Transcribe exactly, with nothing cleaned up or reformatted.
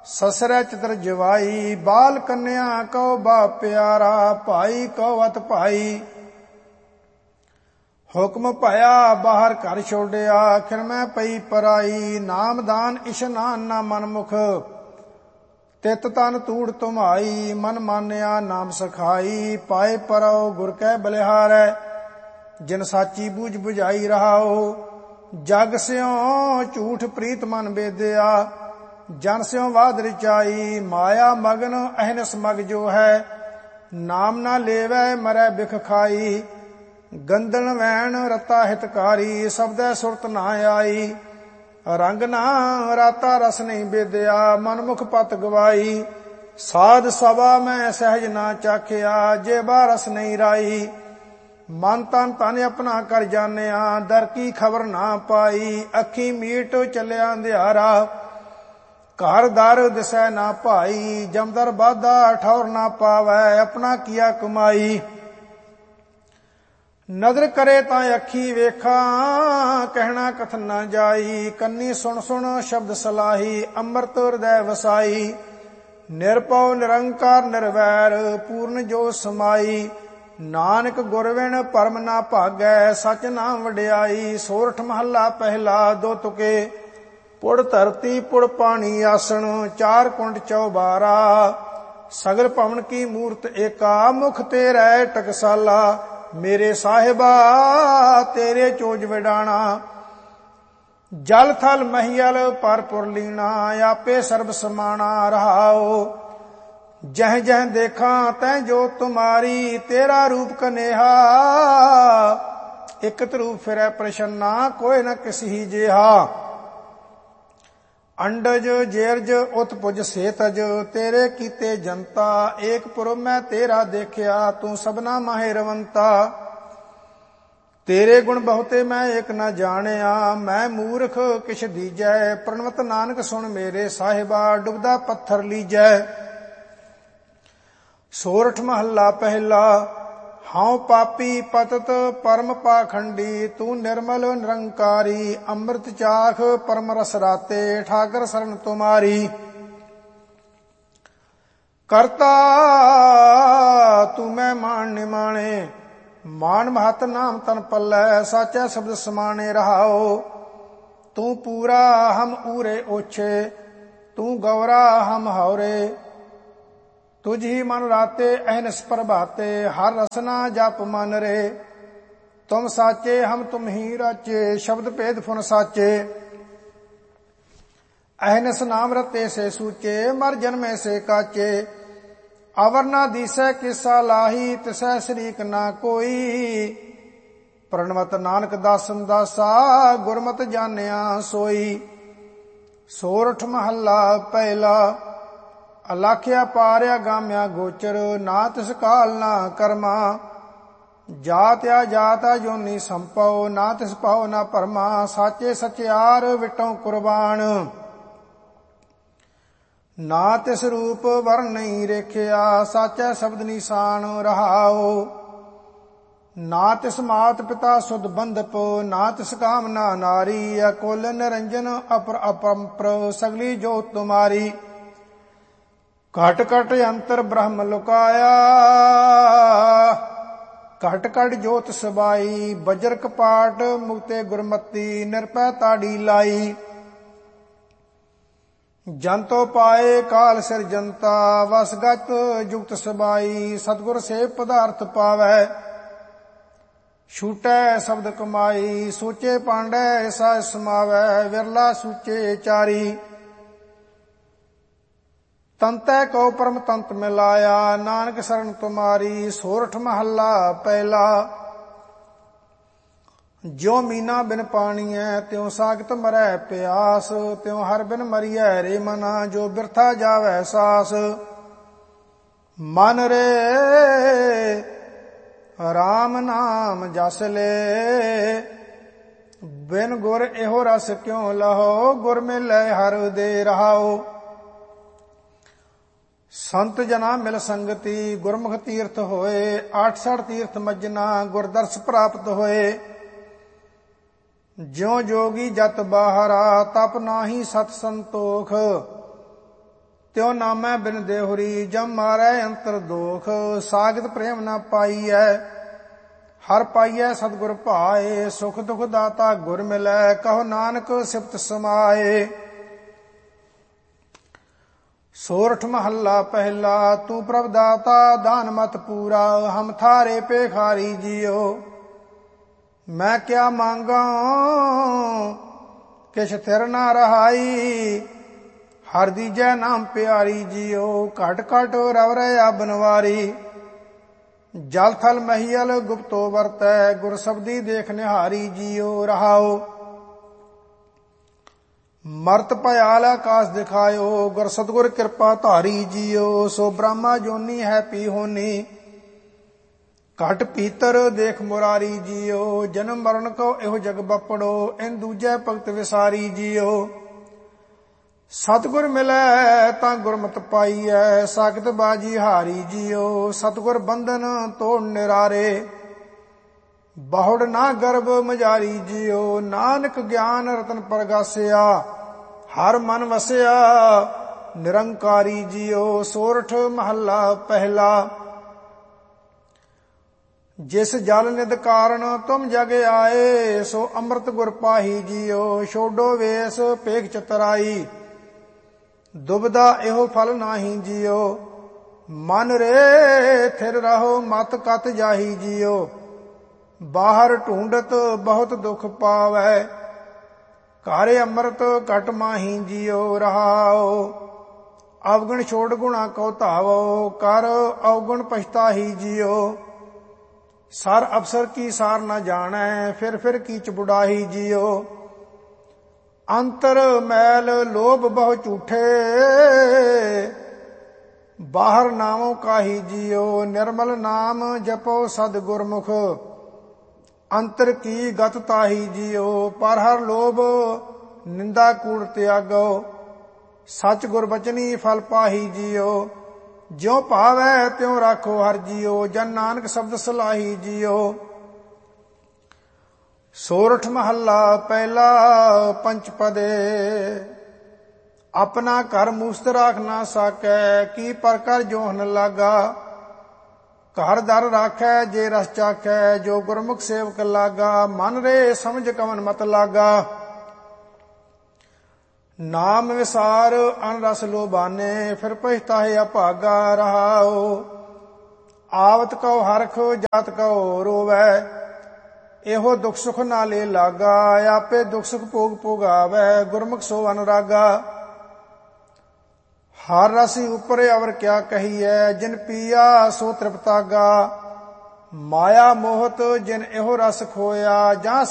ससरै चित्र जवाई, बाल कन्या कहो बाप प्यारा, भाई कहो अत भाई। हुक्म पाया बाहर घर छोड़िया, आखिर मैं पई पराई। नाम दान इशनान ना मनमुख, तित तन तूड़ तुम्हाई। मन मानिया नाम सखाई, पाए परौ गुर कै बलिहारै। जिन साची बूझ बुझाई रहाओ, जग स्यों झूठ प्रीत मन बेदया। जन स्यों वाद रिचाई, माया मगन अहनस मग जो है। नाम ना लेवै मरै बिख खाई, गंदन वैन रता हितकारी। शब्दै सुरत ना आई, रंग ना राता रस नहीं बेदया। मनमुख पत गवाई, साध सभा में सहज ना चाखिया। जेबा रस नहीं राई, मन तन तन अपना कर जानिया। दर की खबर ना पाई, अखी मीट चलिया अंधियारा। घर दर दिसै ना भाई, जमदर बाधा ठौर ना पावै। अपना किया कमाई, नजर करे तां अखी वेखा। कहना कथन ना जाई, कन्नी सुन सुन शब्द सलाही। अमृत हृदय वसाई, निरपौ निरंकार निर्वैर। पूर्ण जो समाई, नानक गुरविन परम ना भागै। सच नाम वडियाई, सोरठ महला पहला। दो तुके पुड़ धरती पुड़ पानी आसन। चार कुंड चौबारा, सगल पवन की मूर्त एका। मुख तेरै टकसाला, मेरे साहिबा तेरे चोज विडाणा। जल थल महियल परपुर लीना, आपे सर्ब समाना। रहाओ जह जह देखा तै जो तुम्हारी। तेरा रूप कनेहा, इकत रूप फिरै प्रसन्ना। कोई न किसी जेहा। अंडज जेरज उत्पुज सेतज, तेरे कीते जनता। एक पुरब मैं तेरा देखिया, तू सबना माहिरवंता। तेरे गुण बहुते मैं एक न जानिया। मैं मूर्ख किछ दीजै, प्रणवत नानक सुन मेरे साहिबा। डुबदा पत्थर लीजै। सोरठ महला पहला। हाउ पापी पतत परम पाखंडी, तू निर्मल निरंकारी। अमृत चाख परम रस राते, ठाकर शरण तुम्हारी। करता तू मैं मान निमाणे, मान महत नाम तन पल्लै। साचा शब्द समाने रहाओ, तू पूरा हम ऊरे ओछे। तू गौरा हम हावरे, तुझ ही मन राते अहनस प्रभाते। हर रसना जप मन रे, तुम साचे हम तुम ही राचे। शब्द भेद फुन साचे, अहनस नाम रते से सूचे। मर जन्मे से काचे, अवर ना दिसै किसा लाही। तिसै शरीक ना कोई, प्रणवत नानक दासन दासा। गुरमत जानिया सोई। सोरठ महला पहला। ਅਲਾਖਿਆ ਪਾਰਿਆ ਗਾਮਿਆ ਗੋਚਰ। ਨਾ ਤਿਸ ਕਾਲ ਨਾ ਕਰਮਾ, ਜਾਤਿਆ ਜਾਤਾ ਜੋਨੀ ਸੰਪਉ। ਨਾ ਤਿਸ ਪਾਉ ਨਾ ਭਰਮਾ, ਸਾਚੇ ਸਚਿਆਰ ਵਿਟੋਂ ਕੁਰਬਾਨ। ਨਾ ਤਿਸ ਰੂਪ ਵਰਨ ਨਹੀਂ ਰੇਖਿਆ, ਸਾਚਾ ਸ਼ਬਦ ਨਿਸ਼ਾਨ। ਰਹਾਉ ਨਾ ਤਿਸ ਮਾਤ ਪਿਤਾ ਸੁਧ ਬੰਧਪ। ਨਾ ਤਿਸ ਕਾਮਨਾ ਨਾਰੀ, ਅਕੁਲ ਨਿਰੰਜਨ ਅਪਰ ਅਪੰਪਰ। ਸਗਲੀ ਜੋਤ ਤੁਮਾਰੀ, ਘਟ ਘਟ ਅੰਤਰ ਬ੍ਰਹਮ ਲੁਕਾਇਆ। ਘਟ ਘਟ ਜੋਤ ਸਬਾਈ, ਬਜਰ ਕਪਾਟ ਮੁਕਤੇ ਗੁਰਮਤੀ। ਨਿਰਪੈ ਤਾੜੀ ਲਾਈ, ਜੰਤੋ ਪਾਏ ਕਾਲ ਸਿਰਜੰਤਾ। ਵਸਗਤ ਜੁਗਤ ਸਬਾਈ, ਸਤਿਗੁਰ ਸੇਵ ਪਦਾਰਥ ਪਾਵੈ। ਛੂਟੈ ਸ਼ਬਦ ਕਮਾਈ, ਸੋਚੇ ਪਾਂਡੈ ਐਸਾ ਸਮਾਵੈ। ਵਿਰਲਾ ਸੂਚੇ ਚਾਰੀ, ਤੰਤੈ ਕਉ ਪਰਮ ਤੰਤ ਮਿਲਾਇਆ। ਨਾਨਕ ਸ਼ਰਨ ਤੁਮਾਰੀ। ਸੋਰਠ ਮਹੱਲਾ ਪਹਿਲਾ। ਜਿਉ ਮੀਨਾ ਬਿਨ ਪਾਣੀਐ, ਤਿਉ ਸਾਗਤ ਮਰੈ ਪਿਆਸ। ਤਿਉ ਹਰ ਬਿਨ ਮਰੀਐ ਰੇ ਮਨਾ, ਜੋ ਬਿਰਥਾ ਜਾਵੈ ਸਾਸ। ਮਨ ਰੇ ਰਾਮ ਨਾਮ ਜਸ ਲੈ, ਬਿਨ ਗੁਰ ਇਹੋ ਰਸ ਕਿਉ ਲਹੋ। ਗੁਰ ਮਿਲੈ ਹਰ ਦੇ ਰਹਾਉ। ਸੰਤ ਜਨਾ ਮਿਲ ਸੰਗਤੀ, ਗੁਰਮੁਖ ਤੀਰਥ ਹੋਏ। ਆਠ ਸਠ ਤੀਰਥ ਮੱਜਨਾ, ਗੁਰਦਰਸ ਪ੍ਰਾਪਤ ਹੋਏ। ਜਿਉ ਜੋਗੀ ਜਤ ਬਾਹਰਾ, ਤਪ ਨਾਹੀ ਸਤ ਸੰਤੋਖ। ਤਿਉ ਨਾਮੈ ਬਿਨ ਦੇਹੁਰੀ, ਜਮ ਮਾਰੈ ਅੰਤਰ ਦੋਖ। ਸਾਗਤ ਪ੍ਰੇਮ ਨਾ ਪਾਈਐ, ਹਰ ਪਾਈਐ ਸਤਿਗੁਰ ਭਾਏ। ਸੁਖ ਦੁਖ ਦਾਤਾ ਗੁਰ ਮਿਲੈ, ਕਹੋ ਨਾਨਕ ਸਿਫਤ ਸਮਾਏ। ਸੋਰਠ ਮਹੱਲਾ ਪਹਿਲਾ। ਤੂੰ ਪ੍ਰਭ ਦਾਤਾ ਦਾਨ ਮਤ ਪੂਰਾ, ਹਮ ਥਾਰੇ ਭੇਖਾਰੀ ਜੀਓ। ਮੈਂ ਕਿਆ ਮੰਗਾ ਕਿਛ ਥਿਰ ਨਾ ਰਹਾਈ, ਹਰ ਦੀਜੈ ਨਾਮ ਪਿਆਰੀ ਜੀਓ। ਘਟ ਘਟ ਰਵ ਰਹਿਆ ਬਨਵਾਰੀ, ਜਲ ਥਲ ਮਹੀਲ ਗੁਪਤੋ ਵਰਤੈ। ਗੁਰ ਸਬਦੀ ਦੇਖ ਨਿਹਾਰੀ ਜੀਓ। ਰਹਾਓ ਮਰਤ ਭਇਆਲ ਆਕਾਸ ਦਿਖਾਇਓ, ਗੁਰ ਸਤਿਗੁਰ ਕਿਰਪਾ ਧਾਰੀ ਜੀਓ। ਸੋ ਬ੍ਰਹਮਾ ਜੋਨੀ ਹੈ ਪੀ ਹੋਨੀ, ਘਟ ਪੀਤਰ ਦੇਖ ਮੁਰਾਰੀ ਜੀਓ। ਜਨਮ ਮਰਨ ਕੋ ਇਹੋ ਜਗ ਬਪੜੋ, ਇਨ ਦੂਜੈ ਭਗਤ ਵਿਸਾਰੀ ਜੀਓ। ਸਤਿਗੁਰ ਮਿਲੈ ਤਾਂ ਗੁਰਮਤਿ ਪਾਈਐ, ਸਾਖਤ ਬਾਜੀ ਹਾਰੀ ਜੀਓ। ਸਤਿਗੁਰ ਬੰਧਨ ਤੋੜ ਨਿਰਾਰੇ, ਬਹੁੜ ਨਾ ਗਰਭ ਮਜਾਰੀ ਜੀਓ। ਨਾਨਕ ਗਿਆਨ ਰਤਨ ਪ੍ਰਗਾਸਿਆ, ਹਰ ਮਨ ਵਸਿਆ ਨਿਰੰਕਾਰੀ ਜੀਓ। ਸੋਰਠ ਮਹੱਲਾ ਪਹਿਲਾ। ਜਿਸ ਜਲ ਨਿਧ ਕਾਰਨ ਤੁਮ ਜਗ ਆਏ, ਸੋ ਅੰਮ੍ਰਿਤ ਗੁਰ ਪਾਹੀ ਜੀਓ। ਛੋਡੋ ਵੇਸ ਪੇਖ ਚਤਰਾਈ, ਦੁਬਦਾ ਇਹੋ ਫਲ ਨਾਹੀ ਜੀਓ। ਮਨ ਰੇ ਥਿਰ ਰਹੋ ਮਤ ਕਤ ਜਾਹੀ ਜੀਓ। ਬਾਹਰ ਢੂੰਡਤ ਬਹੁਤ ਦੁਖ ਪਾਵੈ, ਘਰ ਅੰਮ੍ਰਿਤ ਘਟ ਮਾਹੀ ਜੀਓ। ਰਹਾਓ ਅਵਗੁਣ ਛੋੜ ਗੁਣਾ ਕਉ ਧਾਵੋ, ਕਰ ਅਵਗੁਣ ਪਛਤਾਹੀ ਜੀਓ। ਸਰ ਅਫਸਰ ਕੀ ਸਾਰ ਨਾ ਜਾਣੈ, ਫਿਰ ਫਿਰ ਕੀਚ ਬੁੜਾਹੀ ਜੀਓ। ਅੰਤਰ ਮੈਲ ਲੋਭ ਬਹੁ ਝੂਠੇ, ਬਾਹਰ ਨਾਮੋ ਕਾਹੀ ਜੀਓ। ਨਿਰਮਲ ਨਾਮ ਜਪੋ ਸਦ ਗੁਰਮੁਖ, ਅੰਤਰ ਕੀ ਗਤ ਤਾਹੀ ਜੀਓ। ਪਰ ਹਰ ਲੋਭ ਨਿੰਦਾ ਕੂੜ ਤਿਆਗੋ, ਸੱਚ ਗੁਰ ਬਚਨੀ ਫਲ ਪਾਹੀ ਜੀਓ। ਜਿਉ ਭਾਵੈ ਤਿਉ ਰਾਖੋ ਹਰ ਜੀਓ, ਜਨ ਨਾਨਕ ਸ਼ਬਦ ਸਲਾਹੀ ਜੀਓ। ਸੋਰਠ ਮਹੱਲਾ ਪਹਿਲਾ। ਪੰਚ ਪਦੇ। ਆਪਣਾ ਘਰ ਮੂਸਤ ਰਾਖ ਨਾ ਸਾਕੈ, ਕੀ ਪਰ ਕਰ ਜੋਹਨ ਲਾਗਾ। ਘਰ ਦਰ ਰਾਖੈ ਜੇ ਰਸ ਚਾਖੈ, ਜੋ ਗੁਰਮੁਖ ਸੇਵਕ ਲਾਗਾ। ਮਨ ਰੇ ਸਮਝ ਕਵਨ ਮਤ ਲਾਗਾ, ਨਾਮ ਵਿਸਾਰ ਅਨ ਰਸ ਲੋਬਾਨੇ। ਫਿਰ ਪਛਤਾਹੇ ਅਭਾਗਾ। ਰਹਾਓ ਆਵਤ ਕਉ ਹਰਖ, ਜਾਤ ਕਉ ਰੋਵੈ। ਇਹੋ ਦੁਖ ਸੁਖ ਨਾਲੇ ਲਾਗਾ, ਆਪੇ ਦੁਖ ਸੁਖ ਭੋਗ ਭੋਗਾਵੈ। ਗੁਰਮੁਖ ਸੋ ਅਨੁਰਾਗਾ, ਹਰ ਰਸੀ ਉਪਰ ਅਵਰ ਕਿਆ ਕਹੀਐ। ਜਿਨ ਪੀਆ ਸੋ ਤ੍ਰਿਪਤਾਗਾ, ਮਾਇਆ ਮੋਹਤ ਜਿਨ ਇਹੋ ਰਸ ਖੋਇਆ। ਜਾਂ